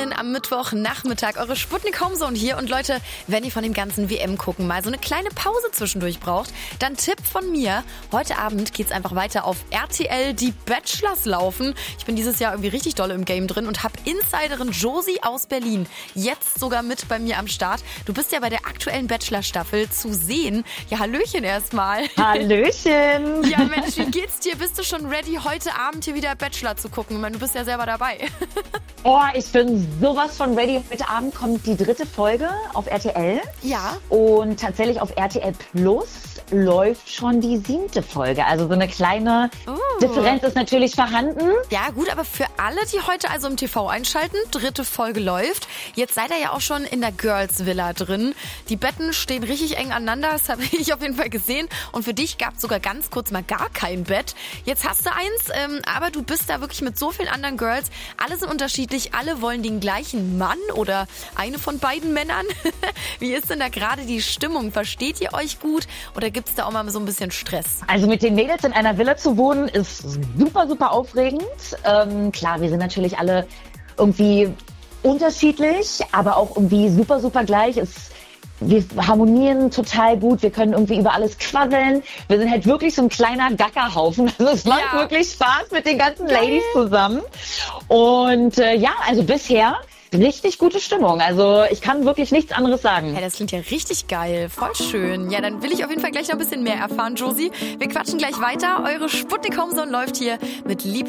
Hallöchen am Mittwochnachmittag, eure Sputnik Homezone hier. Und Leute, wenn ihr von dem ganzen WM-Gucken mal so eine kleine Pause zwischendurch braucht, dann Tipp von mir, heute Abend geht's einfach weiter auf RTL, die Bachelors laufen. Ich bin dieses Jahr irgendwie richtig doll im Game drin und habe Insiderin Josie aus Berlin jetzt sogar mit bei mir am Start. Du bist ja bei der aktuellen Bachelor-Staffel zu sehen. Ja, Hallöchen erstmal. Hallöchen. Ja, Mensch, wie geht's dir? Bist du schon ready, heute Abend hier wieder Bachelor zu gucken? Ich meine, du bist ja selber dabei. Oh, ich bin sowas von ready. Heute Abend kommt die 3. Folge auf RTL. Ja. Und tatsächlich auf RTL Plus läuft schon die 7. Folge. Also so eine kleine Differenz ist natürlich vorhanden. Ja gut, aber für alle, die heute also im TV einschalten, 3. Folge läuft. Jetzt seid ihr ja auch schon in der Girls Villa drin. Die Betten stehen richtig eng aneinander, das habe ich auf jeden Fall gesehen. Und für dich gab es sogar ganz kurz mal gar kein Bett. Jetzt hast du eins, aber du bist da wirklich mit so vielen anderen Girls. Alle sind unterschiedlich, alle wollen den gleichen Mann oder eine von beiden Männern. Wie ist denn da gerade die Stimmung? Versteht ihr euch gut oder gibt es da auch mal so ein bisschen Stress? Also mit den Mädels in einer Villa zu wohnen ist super, super aufregend. Klar, wir sind natürlich alle irgendwie unterschiedlich, aber auch irgendwie super, super gleich. Wir harmonieren total gut, wir können irgendwie über alles quasseln. Wir sind halt wirklich so ein kleiner Gackerhaufen. Also es macht wirklich Spaß mit den ganzen Ladies zusammen. Und also bisher richtig gute Stimmung. Also ich kann wirklich nichts anderes sagen. Ja, das klingt ja richtig geil. Voll schön. Ja, dann will ich auf jeden Fall gleich noch ein bisschen mehr erfahren, Josie. Wir quatschen gleich weiter. Eure Sputnik Homezone läuft hier mit Lieb